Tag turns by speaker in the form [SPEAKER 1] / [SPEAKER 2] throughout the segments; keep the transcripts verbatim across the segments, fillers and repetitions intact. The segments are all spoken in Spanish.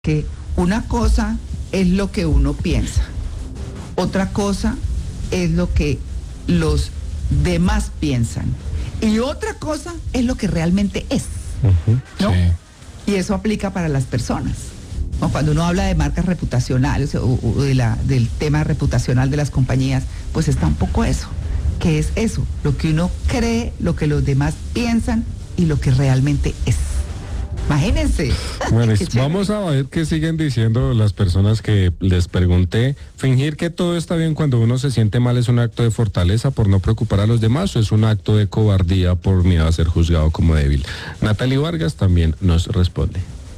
[SPEAKER 1] que una cosa es lo que uno piensa, otra cosa es lo que los demás piensan y otra cosa es lo que realmente es, uh-huh, ¿no? Sí. Y eso aplica para las personas, ¿no? Cuando uno habla de marcas reputacionales o, o de la, del tema reputacional de las compañías, pues está un poco eso, que es eso, lo que uno cree, lo que los demás piensan y lo que realmente es. Imagínense.
[SPEAKER 2] Bueno, vamos a ver qué siguen diciendo las personas que les pregunté. ¿Fingir que todo está bien cuando uno se siente mal es un acto de fortaleza por no preocupar a los demás o es un acto de cobardía por miedo a ser juzgado como débil? Natalie Vargas también nos responde.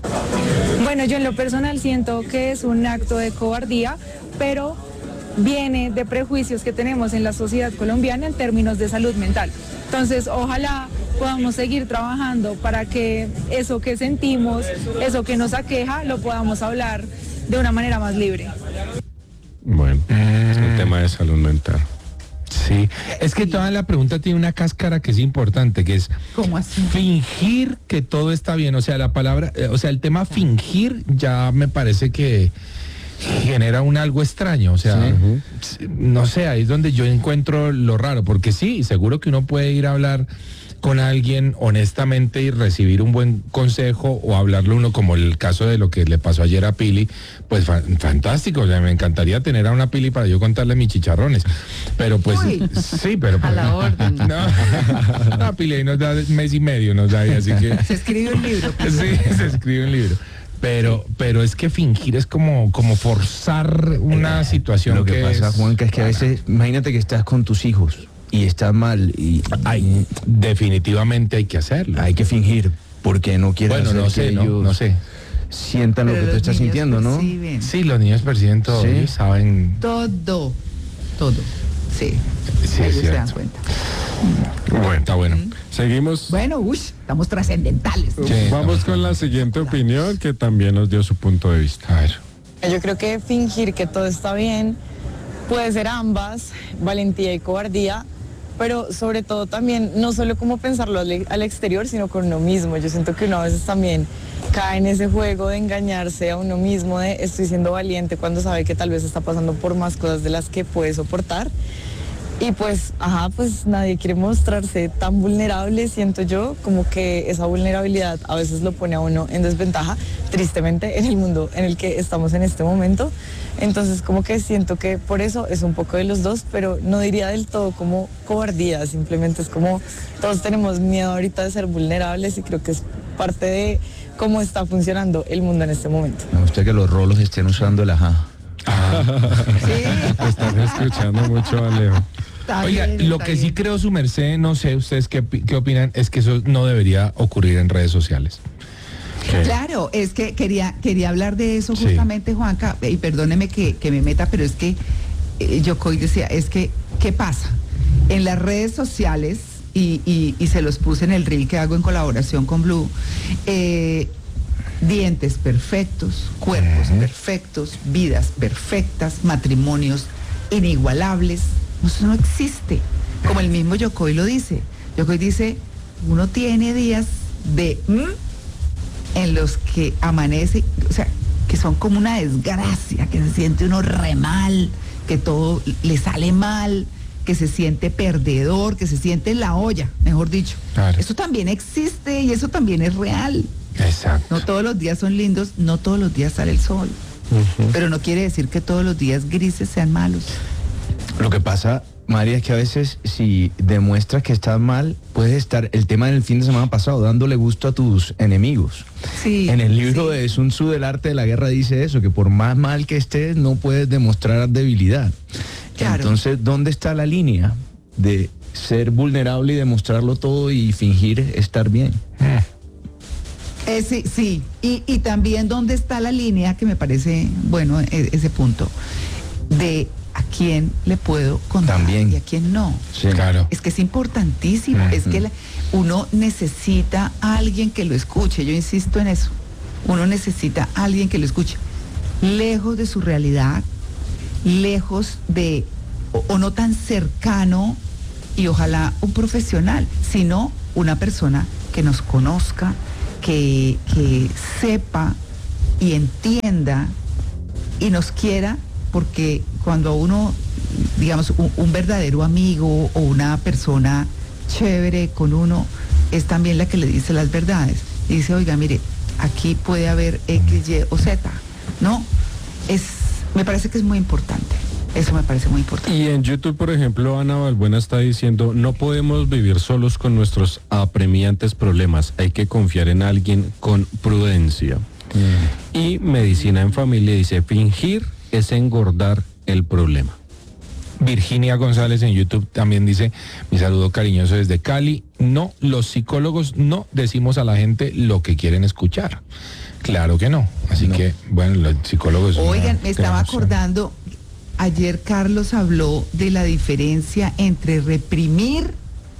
[SPEAKER 3] Bueno, yo en lo personal siento que es un acto de cobardía, pero viene de prejuicios que tenemos en la sociedad colombiana en términos de salud mental. Entonces, ojalá podamos seguir trabajando para que eso que sentimos, eso que nos aqueja, lo podamos hablar de una manera más libre.
[SPEAKER 2] Bueno, es un tema de salud mental.
[SPEAKER 4] Sí, es que toda la pregunta tiene una cáscara que es importante, que es
[SPEAKER 1] ¿cómo así?
[SPEAKER 4] Fingir que todo está bien, o sea, la palabra, o sea, el tema fingir ya me parece que genera un algo extraño, o sea, sí. No sé, ahí es donde yo encuentro lo raro, porque sí, seguro que uno puede ir a hablar con alguien honestamente y recibir un buen consejo o hablarle uno como el caso de lo que le pasó ayer a Pili, pues fa- fantástico, o sea, me encantaría tener a una Pili para yo contarle mis chicharrones, pero pues Uy. sí, pero
[SPEAKER 1] a la orden.
[SPEAKER 4] No, no, Pili ahí nos da mes y medio, nos da ahí, así que
[SPEAKER 1] se escribe un libro. Pues.
[SPEAKER 4] Sí, se escribe un libro. Pero, pero es que fingir es como, como forzar una situación.
[SPEAKER 5] Lo que,
[SPEAKER 4] que
[SPEAKER 5] pasa,
[SPEAKER 4] es...
[SPEAKER 5] Juanca, es que a veces, imagínate que estás con tus hijos y estás mal y
[SPEAKER 4] Ay, definitivamente hay que hacerlo.
[SPEAKER 5] Hay que fingir porque no quieres
[SPEAKER 4] bueno,
[SPEAKER 5] hacer
[SPEAKER 4] no sé,
[SPEAKER 5] que
[SPEAKER 4] no,
[SPEAKER 5] ellos
[SPEAKER 4] no sé.
[SPEAKER 5] sientan
[SPEAKER 1] pero
[SPEAKER 5] lo que tú estás sintiendo,
[SPEAKER 1] perciben.
[SPEAKER 5] ¿no?
[SPEAKER 4] Sí, los niños perciben todo, ¿sí? Saben
[SPEAKER 1] todo, todo. Sí,
[SPEAKER 4] sí
[SPEAKER 1] ellos
[SPEAKER 4] es
[SPEAKER 1] se dan cuenta.
[SPEAKER 2] Bueno, está bueno. ¿Mm? Seguimos.
[SPEAKER 1] Bueno, uy, estamos trascendentales.
[SPEAKER 2] Sí, Vamos con la siguiente opinión que también nos dio su punto de vista. A ver.
[SPEAKER 3] Yo creo que fingir que todo está bien puede ser ambas, valentía y cobardía, pero sobre todo también, no solo como pensarlo al, al exterior, sino con uno mismo. Yo siento que uno a veces también cae en ese juego de engañarse a uno mismo, de estoy siendo valiente cuando sabe que tal vez está pasando por más cosas de las que puede soportar. Y pues, ajá, pues nadie quiere mostrarse tan vulnerable, siento yo, como que esa vulnerabilidad a veces lo pone a uno en desventaja, tristemente, en el mundo en el que estamos en este momento. Entonces, como que siento que por eso es un poco de los dos, pero no diría del todo como cobardía, simplemente es como todos tenemos miedo ahorita de ser vulnerables y creo que es parte de cómo está funcionando el mundo en este momento.
[SPEAKER 5] Me gusta que los rolos estén usando el ajá.
[SPEAKER 2] Ah, sí. Están escuchando mucho a Leo.
[SPEAKER 4] Está Oiga, bien, lo que bien. Sí creo, su merced, no sé ustedes qué, qué opinan, es que eso no debería ocurrir en redes sociales.
[SPEAKER 1] ¿Qué? Claro, es que quería quería hablar de eso justamente, sí. Juanca, y perdóneme que, que me meta, pero es que eh, Yocoy decía, es que, ¿qué pasa? En las redes sociales, y, y, y se los puse en el reel que hago en colaboración con Blue, eh, dientes perfectos, cuerpos uh-huh. perfectos, vidas perfectas, matrimonios inigualables. Eso no existe. Como el mismo Yocoy lo dice. Yocoy dice, uno tiene días de mm, en los que amanece, o sea, que son como una desgracia, que se siente uno re mal, que todo le sale mal, que se siente perdedor, que se siente en la olla, mejor dicho. Claro. Eso también existe y eso también es real.
[SPEAKER 4] Exacto.
[SPEAKER 1] No todos los días son lindos, no todos los días sale el sol. Uh-huh. Pero no quiere decir que todos los días grises sean malos.
[SPEAKER 5] Lo que pasa, María, es que a veces si demuestras que estás mal, puedes estar, el tema del fin de semana pasado, dándole gusto a tus enemigos.
[SPEAKER 1] Sí,
[SPEAKER 5] en el libro
[SPEAKER 1] sí.
[SPEAKER 5] de Sun Tzu del arte de la guerra dice eso, que por más mal que estés, no puedes demostrar debilidad. Claro. Entonces, ¿dónde está la línea de ser vulnerable y demostrarlo todo y fingir estar bien?
[SPEAKER 1] Eh, sí, sí. Y, y también dónde está la línea, que me parece bueno ese punto, de a quién le puedo contar
[SPEAKER 5] también.
[SPEAKER 1] Y a quién no.
[SPEAKER 5] Sí, claro.
[SPEAKER 1] Es que es importantísimo, uh-huh. es que la, uno necesita a alguien que lo escuche, yo insisto en eso, uno necesita a alguien que lo escuche, lejos de su realidad, lejos de, o, o no tan cercano, y ojalá un profesional, sino una persona que nos conozca, que, que sepa y entienda y nos quiera, porque cuando uno, digamos, un, un verdadero amigo o una persona chévere con uno, es también la que le dice las verdades. Y dice, oiga, mire, aquí puede haber X, Y o Z, ¿no? Es, me parece que es muy importante. Eso me parece muy importante.
[SPEAKER 2] Y en YouTube, por ejemplo, Ana Balbuena está diciendo, no podemos vivir solos con nuestros apremiantes problemas, hay que confiar en alguien con prudencia. Mm. Y Medicina en Familia dice, fingir es engordar el problema.
[SPEAKER 4] Virginia González en YouTube también dice, mi saludo cariñoso desde Cali, no, los psicólogos no decimos a la gente lo que quieren escuchar. Claro que no. Así no. que, bueno, los psicólogos...
[SPEAKER 1] Oigan, me estaba acordando, ayer Carlos habló de la diferencia entre reprimir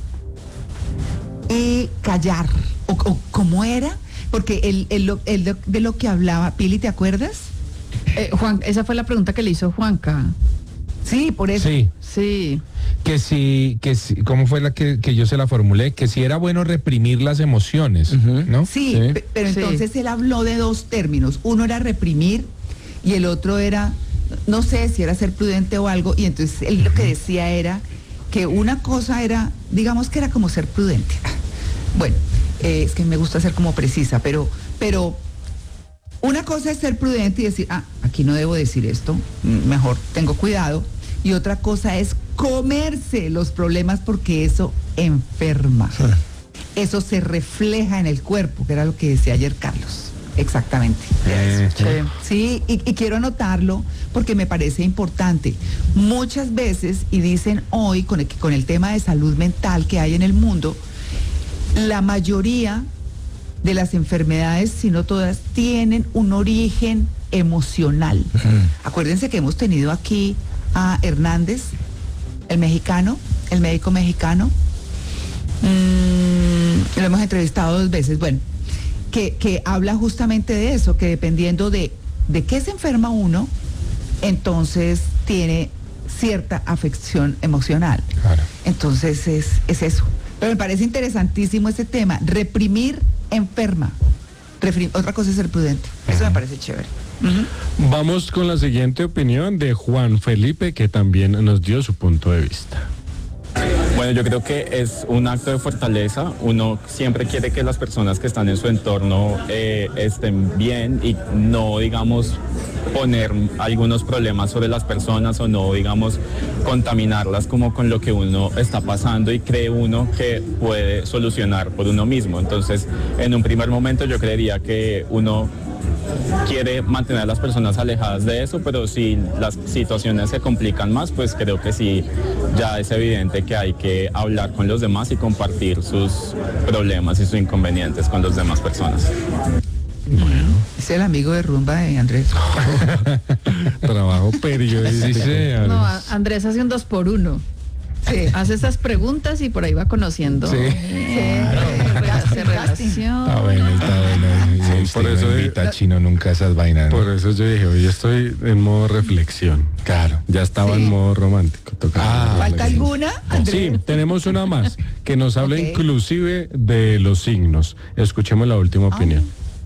[SPEAKER 1] y callar. ¿O, o cómo era? Porque el, el, el, de lo que hablaba, Pili, ¿te acuerdas?
[SPEAKER 6] Eh, Juan, esa fue la pregunta que le hizo Juanca.
[SPEAKER 1] Sí, por eso.
[SPEAKER 4] Sí.
[SPEAKER 6] Sí.
[SPEAKER 4] Que si, que si, ¿cómo fue la que, que yo se la formulé? Que si era bueno reprimir las emociones, uh-huh. ¿no?
[SPEAKER 1] Sí, sí. P- pero entonces sí. Él habló de dos términos. Uno era reprimir y el otro era, no sé si era ser prudente o algo, y entonces él lo que decía era que una cosa era, digamos que era como ser prudente. Bueno, eh, es que me gusta ser como precisa, pero, pero una cosa es ser prudente y decir, ah, aquí no debo decir esto, mejor tengo cuidado. Y otra cosa es comerse los problemas porque eso enferma. Sí. Eso se refleja en el cuerpo, que era lo que decía ayer Carlos. Exactamente.
[SPEAKER 4] Eh, sí,
[SPEAKER 1] sí y, y quiero anotarlo porque me parece importante. Muchas veces, y dicen hoy con el, con el tema de salud mental que hay en el mundo, la mayoría de las enfermedades, si no todas, tienen un origen emocional. Uh-huh. Acuérdense que hemos tenido aquí a Hernández, el mexicano, el médico mexicano. Mm, lo hemos entrevistado dos veces. Bueno, que, que habla justamente de eso, que dependiendo de, de qué se enferma uno, entonces tiene cierta afección emocional. Claro. Entonces es, es eso. Pero me parece interesantísimo ese tema. Reprimir enferma. Reprim- otra cosa es ser prudente. Eso me parece chévere.
[SPEAKER 2] Uh-huh. Vamos con la siguiente opinión de Juan Felipe, que también nos dio su punto de vista.
[SPEAKER 7] Bueno, yo creo que es un acto de fortaleza. Uno siempre quiere que las personas que están en su entorno eh, estén bien y no, digamos, poner algunos problemas sobre las personas o no, digamos, contaminarlas como con lo que uno está pasando y cree uno que puede solucionar por uno mismo. Entonces, en un primer momento yo creería que uno quiere mantener a las personas alejadas de eso, pero si las situaciones se complican más, pues creo que sí, ya es evidente que hay que hablar con los demás y compartir sus problemas y sus inconvenientes con las demás personas.
[SPEAKER 1] Bueno, es el amigo de rumba de Andrés.
[SPEAKER 2] Trabajo periodístico. Sí,
[SPEAKER 6] no, Andrés hace un dos por uno. Sí. Hace estas preguntas y por ahí va conociendo.
[SPEAKER 4] Sí.
[SPEAKER 6] Sí. Se relaciona.
[SPEAKER 4] Está bueno, está bueno. Sí, por eso no invita a Chino nunca esas vainas, ¿no?
[SPEAKER 2] Por eso yo dije, hoy estoy en modo reflexión.
[SPEAKER 4] Claro.
[SPEAKER 2] Ya estaba sí. en modo romántico.
[SPEAKER 1] Ah, ¿falta alguna, Andrés?
[SPEAKER 2] Sí, tenemos una más que nos habla okay. inclusive de los signos. Escuchemos la última ah. opinión.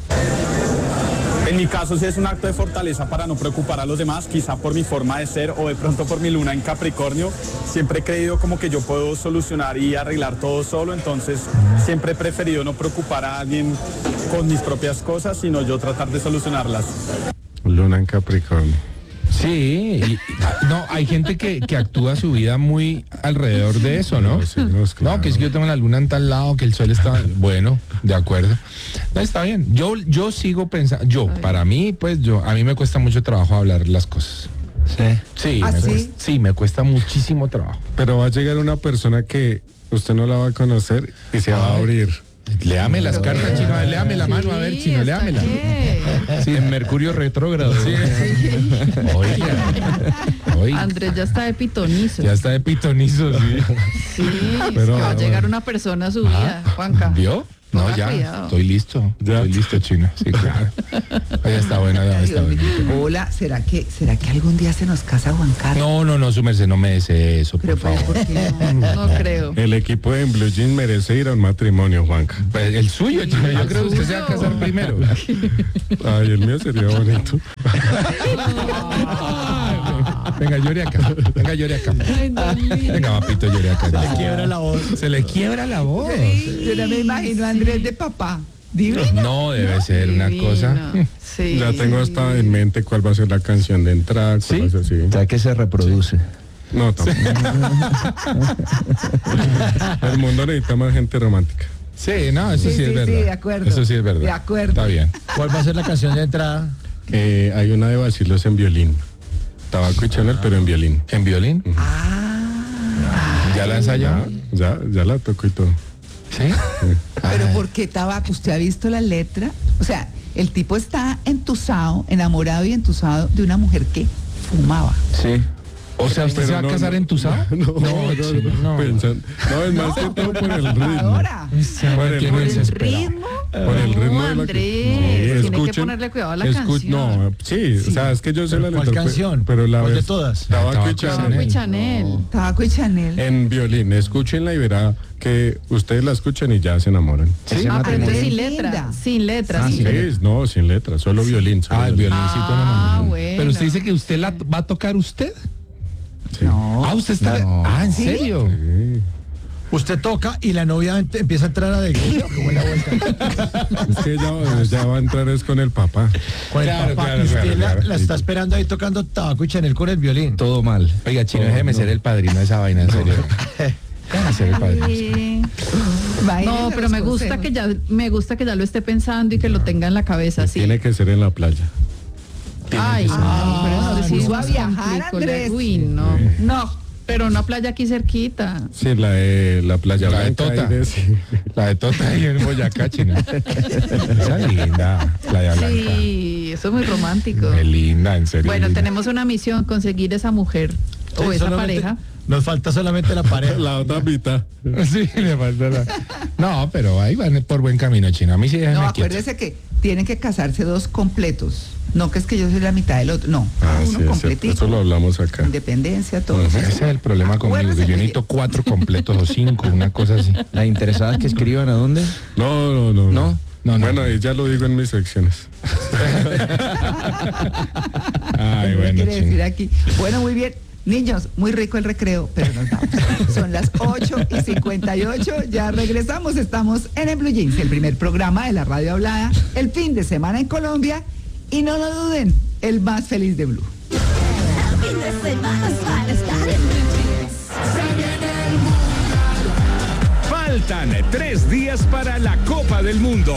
[SPEAKER 8] En mi caso sí es un acto de fortaleza para no preocupar a los demás, quizá por mi forma de ser o de pronto por mi luna en Capricornio. Siempre he creído como que yo puedo solucionar y arreglar todo solo, entonces siempre he preferido no preocupar a alguien con mis propias cosas, sino yo tratar de solucionarlas.
[SPEAKER 2] Luna en Capricornio.
[SPEAKER 4] Sí, y, no, hay gente que, que actúa su vida muy alrededor de eso, ¿no?
[SPEAKER 2] Sí, no, es claro.
[SPEAKER 4] No, que es que yo tengo la luna en tal lado, que el sol está... Bueno, de acuerdo. No, está bien. Yo, yo sigo pensando... Yo, para mí, pues yo... A mí me cuesta mucho trabajo hablar las cosas.
[SPEAKER 5] Sí.
[SPEAKER 4] Sí,
[SPEAKER 1] ¿Ah,
[SPEAKER 4] me
[SPEAKER 1] sí?
[SPEAKER 4] Cuesta, sí, me cuesta muchísimo trabajo.
[SPEAKER 2] Pero va a llegar una persona que usted no la va a conocer y se Ay. va a abrir.
[SPEAKER 4] Léame las
[SPEAKER 1] Pero
[SPEAKER 4] cartas,
[SPEAKER 1] qué?
[SPEAKER 4] Chino, léame la mano, a ver, Chino, léamela. Sí, en Mercurio retrógrado. Sí. Oiga, oiga.
[SPEAKER 6] Andrés ya está de pitonizo.
[SPEAKER 4] Ya está de pitonizo, sí.
[SPEAKER 6] Sí, pero, va a llegar una persona a su vida, Juanca.
[SPEAKER 4] ¿Vio? No,
[SPEAKER 6] Ponga
[SPEAKER 4] ya,
[SPEAKER 6] cuidado.
[SPEAKER 4] estoy listo.
[SPEAKER 2] Ya.
[SPEAKER 4] Estoy listo, Chino. Sí, claro. Ya está bueno, ya está
[SPEAKER 1] Dios
[SPEAKER 4] bueno.
[SPEAKER 1] mío. Hola, ¿será que, ¿será que algún día se nos casa Juan Carlos?
[SPEAKER 4] No, no, no, su merced, no me desee eso,
[SPEAKER 1] Pero
[SPEAKER 4] por
[SPEAKER 1] pues,
[SPEAKER 4] favor.
[SPEAKER 1] ¿por qué no?
[SPEAKER 6] No creo.
[SPEAKER 2] El equipo de Blue Jeans merece ir a un matrimonio, Juanca.
[SPEAKER 4] Pues, el suyo, Chino, yo
[SPEAKER 6] el
[SPEAKER 4] creo que usted se va a
[SPEAKER 6] suyo.
[SPEAKER 4] casar primero.
[SPEAKER 2] Ay, el mío sería bonito.
[SPEAKER 4] Venga, llore acá. Venga, llore acá.
[SPEAKER 6] Ay, Dios mío.
[SPEAKER 4] Venga, papito, llore acá.
[SPEAKER 5] Se le quiebra la voz.
[SPEAKER 4] Se le quiebra la voz.
[SPEAKER 1] Yo no me imagino a Andrés de papá. Divino.
[SPEAKER 4] No, debe ser una
[SPEAKER 6] Divino.
[SPEAKER 4] cosa.
[SPEAKER 6] Sí.
[SPEAKER 2] Ya tengo hasta en mente cuál va a ser la canción de entrada,
[SPEAKER 4] ¿Sí?
[SPEAKER 2] cosas así.
[SPEAKER 5] O sea que se reproduce.
[SPEAKER 2] No, tampoco. El mundo necesita más gente romántica.
[SPEAKER 4] Sí, no, eso sí,
[SPEAKER 1] Sí,
[SPEAKER 4] es
[SPEAKER 1] sí,
[SPEAKER 4] verdad.
[SPEAKER 1] sí, de acuerdo.
[SPEAKER 4] Eso sí es verdad.
[SPEAKER 1] De acuerdo.
[SPEAKER 4] Está bien.
[SPEAKER 5] ¿Cuál va a ser la canción de entrada?
[SPEAKER 2] Que hay una de vacilos en violín. Tabaco y Chanel, pero en violín.
[SPEAKER 4] ¿En violín?
[SPEAKER 1] Ah,
[SPEAKER 4] ¿Ya la ensayó?
[SPEAKER 2] Ya, ya la toco y todo.
[SPEAKER 4] Sí.
[SPEAKER 1] pero
[SPEAKER 4] Ay.
[SPEAKER 1] ¿por qué tabaco? ¿Usted ha visto la letra? O sea, el tipo está entusado, enamorado y entusado de una mujer que fumaba.
[SPEAKER 5] Sí.
[SPEAKER 4] O sea, ¿usted
[SPEAKER 2] Pero
[SPEAKER 4] se va a
[SPEAKER 2] no,
[SPEAKER 4] casar
[SPEAKER 2] no.
[SPEAKER 4] entusado?
[SPEAKER 2] No, no, no,
[SPEAKER 4] Chino,
[SPEAKER 2] no, pensan- no, es más que todo por el ritmo.
[SPEAKER 1] Ahora.
[SPEAKER 2] Por el
[SPEAKER 6] Por el
[SPEAKER 2] ritmo.
[SPEAKER 6] ritmo.
[SPEAKER 2] Por el ritmo
[SPEAKER 6] No,
[SPEAKER 2] de la
[SPEAKER 6] Andrés,
[SPEAKER 2] Sí,
[SPEAKER 6] tiene que ponerle cuidado a la
[SPEAKER 2] escu-
[SPEAKER 6] canción.
[SPEAKER 2] No, sí, o sea, es que yo sé la
[SPEAKER 5] ¿Cuál
[SPEAKER 2] letra. pe-
[SPEAKER 5] canción?
[SPEAKER 2] Pero la
[SPEAKER 5] ¿Cuál de
[SPEAKER 2] vez-
[SPEAKER 5] todas?
[SPEAKER 2] Tabaco y
[SPEAKER 4] Tabaco y
[SPEAKER 2] Chanel.
[SPEAKER 6] Tabaco y Chanel.
[SPEAKER 1] Tabaco y Chanel.
[SPEAKER 2] En violín, escúchenla y verá que ustedes la escuchan y ya se enamoran.
[SPEAKER 5] Ese
[SPEAKER 6] Ah, pero entonces
[SPEAKER 5] matrimonio.
[SPEAKER 6] sin letra.
[SPEAKER 1] Linda.
[SPEAKER 6] Sin letra,
[SPEAKER 5] Ah,
[SPEAKER 6] sí.
[SPEAKER 2] Sí, no, sin letra, solo violín. solo
[SPEAKER 4] Ah, el
[SPEAKER 2] violín.
[SPEAKER 4] violincito
[SPEAKER 6] Ah,
[SPEAKER 4] nomás.
[SPEAKER 6] bueno.
[SPEAKER 4] Pero usted dice que usted la va a tocar usted.
[SPEAKER 2] Sí.
[SPEAKER 1] No.
[SPEAKER 4] Ah, usted está.
[SPEAKER 5] No.
[SPEAKER 4] Ah, ¿en serio?
[SPEAKER 2] Sí.
[SPEAKER 9] Usted toca y la novia ent- empieza a entrar a la iglesia. ¿Cómo es la vuelta?
[SPEAKER 2] Es que ya, ya va a entrar es con el papá.
[SPEAKER 9] Con el
[SPEAKER 4] Claro,
[SPEAKER 9] papá.
[SPEAKER 4] claro,
[SPEAKER 9] y usted
[SPEAKER 4] claro,
[SPEAKER 9] la,
[SPEAKER 4] claro.
[SPEAKER 9] la está esperando ahí tocando tabaco y Chanel con el violín.
[SPEAKER 5] Todo mal.
[SPEAKER 4] Oiga, Chino,
[SPEAKER 5] Todo,
[SPEAKER 4] déjeme
[SPEAKER 5] no.
[SPEAKER 4] ser el padrino de esa vaina, en serio. Déjeme ser el padrino.
[SPEAKER 6] Sí.
[SPEAKER 1] Imagínese
[SPEAKER 6] No, pero
[SPEAKER 1] los
[SPEAKER 6] me gusta
[SPEAKER 1] consejos.
[SPEAKER 6] que ya me gusta que ya lo esté pensando y que lo tenga en la cabeza, sí.
[SPEAKER 2] Tiene que ser en la playa.
[SPEAKER 6] Ay, no, pero eso sí
[SPEAKER 1] puso a
[SPEAKER 6] nos
[SPEAKER 1] viajar,
[SPEAKER 6] complicó,
[SPEAKER 1] Andrés.
[SPEAKER 6] Uy, no.
[SPEAKER 2] Sí.
[SPEAKER 6] No, pero una playa aquí cerquita.
[SPEAKER 2] Sí, la de la playa
[SPEAKER 4] La de
[SPEAKER 2] blanca.
[SPEAKER 4] Tota.
[SPEAKER 2] y de- sí.
[SPEAKER 4] La de Tota y en Boyacá, Chino. Esa es linda, Playa Blanca.
[SPEAKER 6] Sí, eso es muy romántico.
[SPEAKER 4] Qué linda, en serio.
[SPEAKER 6] Bueno,
[SPEAKER 4] linda.
[SPEAKER 6] tenemos una misión, conseguir esa mujer o
[SPEAKER 9] Sí,
[SPEAKER 6] esa
[SPEAKER 9] solamente-
[SPEAKER 6] pareja.
[SPEAKER 9] Nos falta solamente la pareja.
[SPEAKER 2] La otra mitad.
[SPEAKER 4] Sí, le falta la... No, pero ahí van por buen camino, Chino. A mí sí déjeme
[SPEAKER 1] No,
[SPEAKER 4] quieto.
[SPEAKER 1] acuérdese que tienen que casarse dos completos. No que es que yo soy la mitad del otro. No,
[SPEAKER 2] Ah,
[SPEAKER 1] uno
[SPEAKER 2] sí, es
[SPEAKER 1] completito.
[SPEAKER 2] cierto, eso lo hablamos acá.
[SPEAKER 1] Independencia, todo.
[SPEAKER 2] Ujú.
[SPEAKER 4] Ese es el problema conmigo,
[SPEAKER 1] Acuérdese
[SPEAKER 4] que yo
[SPEAKER 1] muy
[SPEAKER 4] necesito cuatro completos o cinco, una cosa así.
[SPEAKER 5] Las interesadas que escriban a dónde.
[SPEAKER 2] No, no, no.
[SPEAKER 5] ¿No?
[SPEAKER 4] No, no.
[SPEAKER 2] Bueno, ahí ya lo digo en mis secciones.
[SPEAKER 4] Ay,
[SPEAKER 1] ¿Qué
[SPEAKER 4] bueno,
[SPEAKER 1] quiere decir
[SPEAKER 4] Chino.
[SPEAKER 1] aquí? Bueno, muy bien. Niños, muy rico el recreo, pero nos vamos. Son las ocho y cincuenta y ocho, ya regresamos, estamos en el Blue Jeans, el primer programa de la radio hablada, el fin de semana en Colombia, y no lo duden, el más feliz de Blue.
[SPEAKER 10] Fin de semana para estar en Blue Jeans.
[SPEAKER 11] Faltan tres días para la Copa del Mundo.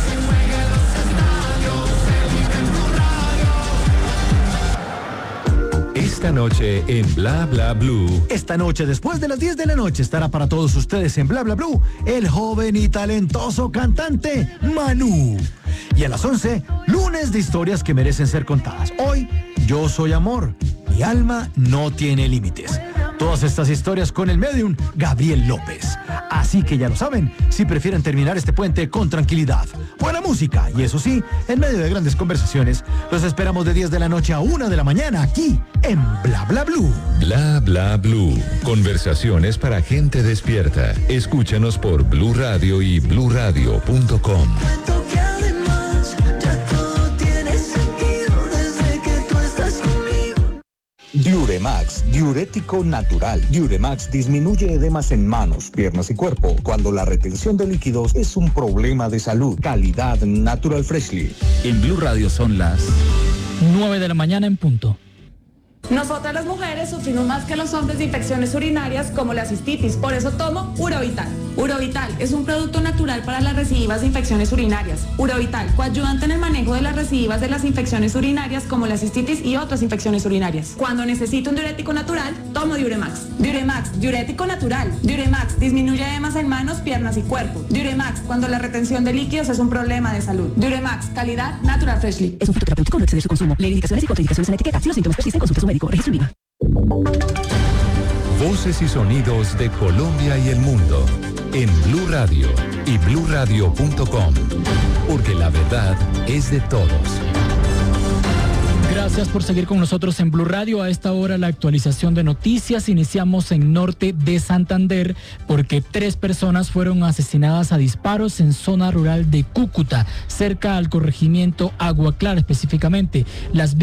[SPEAKER 11] Esta noche en Bla Bla Blue.
[SPEAKER 9] Esta noche, después de las diez de la noche, estará para todos ustedes en Bla Bla Blue el joven y talentoso cantante Manu. Y a las once, lunes de historias que merecen ser contadas. Hoy, Yo Soy Amor. Mi alma no tiene límites. Todas estas historias con el medium Gabriel López. Así que ya lo saben, si prefieren terminar este puente con tranquilidad, buena música y eso sí, en medio de grandes conversaciones, los esperamos de diez de la noche a una de la mañana aquí en Bla Bla Blue.
[SPEAKER 11] Bla Bla Blue. Conversaciones para gente despierta. Escúchanos por Blue Radio y blue radio punto com.
[SPEAKER 10] Que además ya todo tiene sentido desde que tú estás conmigo.
[SPEAKER 12] Diuremax, diurético natural. Diuremax disminuye edemas en manos, piernas y cuerpo cuando la retención de líquidos es un problema de salud. Calidad Natural Freshly.
[SPEAKER 13] En Blue Radio son las nueve de la mañana en punto.
[SPEAKER 14] Nosotras las mujeres sufrimos más que los hombres de infecciones urinarias como la cistitis, por eso tomo Urovital. Urovital es un producto natural para las recidivas de infecciones urinarias. Urovital, coayudante en el manejo de las recidivas de las infecciones urinarias como la cistitis y otras infecciones urinarias. Cuando necesito un diurético natural, tomo Diuremax. Diuremax, diurético natural. Diuremax, disminuye edemas en manos, piernas y cuerpo. Diuremax, cuando la retención de líquidos es un problema de salud. Diuremax, calidad Natural Freshly.
[SPEAKER 15] Es un fitoterapéutico, no excede su consumo. Lee indicaciones y contraindicaciones en etiqueta. Si los síntomas persisten, consulte a su médico. Registro en I V A.
[SPEAKER 11] Voces y sonidos de Colombia y el mundo en Blue Radio y blue radio punto com, porque la verdad es de todos.
[SPEAKER 13] Gracias por seguir con nosotros en Blue Radio. A esta hora la actualización de noticias. Iniciamos en norte de Santander porque tres personas fueron asesinadas a disparos en zona rural de Cúcuta, cerca al corregimiento Agua Clara específicamente. Las